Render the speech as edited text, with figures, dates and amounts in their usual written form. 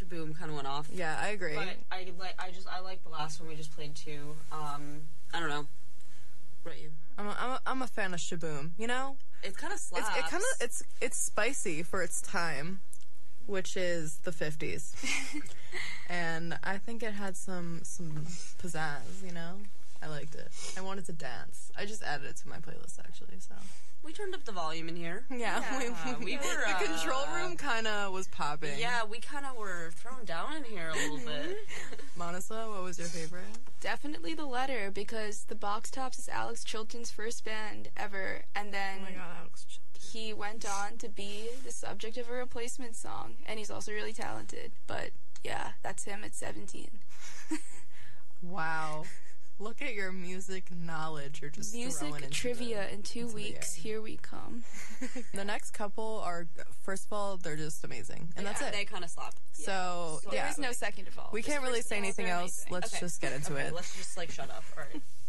Shaboom kind of went off. Yeah, I agree. But I like the last one we just played too. I don't know. What about you? I'm a fan of Shaboom. You know, It kind of slaps. It's spicy for its time, which is the 50s, and I think it had some pizzazz. You know, I liked it. I wanted to dance. I just added it to my playlist actually. So We turned up the volume in here. yeah, we were. The control room kind of was popping. Yeah, we kind of were thrown down in here a little bit. Monisa, what was your favorite? Definitely The Letter, because the Box Tops is Alex Chilton's first band ever, and then Oh my god, Alex Chilton. he went on to be the subject of a Replacement song, and he's also really talented. But yeah, that's him at 17. Wow. Look at your music knowledge. You're just throwing Music into trivia in 2 weeks. Here we come. The next couple are, first of all, they're just amazing, and that's it. They kind of slap. So There yeah, is no second of all. we can't really say anything else. Let's just get into it. Let's just shut up. All right.